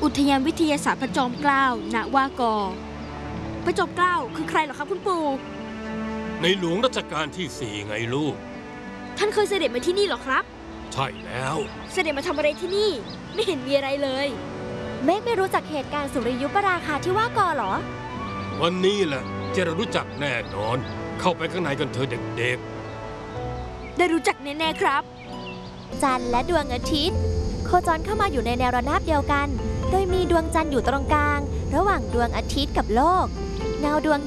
อุทยานวิทยาศาสตร์พระจอมเกล้า ณ วากอพระจอมเกล้าคือใครเหรอครับคุณปู่ในหลวงรัชกาลที่ 4ไงลูกท่านเคยเสด็จมาที่นี่เหรอครับใช่แล้วเสด็จมาทำอะไรที่นี่ไม่เห็นมีอะไรเลยเมฆไม่รู้จักเหตุการณ์สุริยุปราคาที่ว่ากอเหรอวันนี้แหละจะรู้จักแน่นอนเข้าไปข้างในกันเถอะเด็กๆได้รู้จักแน่ๆครับจันทร์และดวงอาทิตย์โคจรเข้ามาอยู่ในแนวระนาบเดียวกันโดยมีดวงจันทร์อยู่ตรงกลางระหว่างดวงอาทิตย์กับโลกเงาดวง